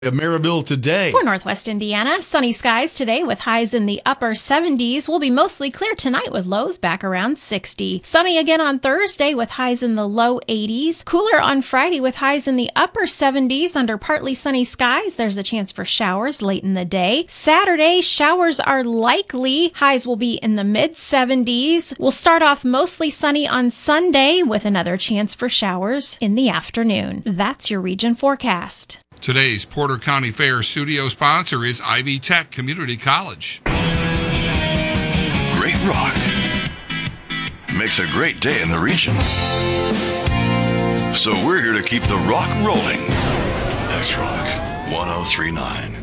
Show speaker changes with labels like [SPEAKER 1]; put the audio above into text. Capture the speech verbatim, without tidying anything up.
[SPEAKER 1] Maryville today.
[SPEAKER 2] For Northwest Indiana, sunny skies today with highs in the upper seventies. Will be mostly clear tonight with lows back around sixty. Sunny again on Thursday with highs in the low eighties. Cooler on Friday with highs in the upper seventies under partly sunny skies. There's a chance for showers late in the day. Saturday, showers are likely. Highs will be in the mid seventies. We'll start off mostly sunny on Sunday with another chance for showers in the afternoon. That's your region forecast.
[SPEAKER 3] Today's Porter County Fair studio sponsor is Ivy Tech Community College.
[SPEAKER 4] Great rock makes a great day in the region. So we're here to keep the rock rolling. X-Rock one oh three point nine.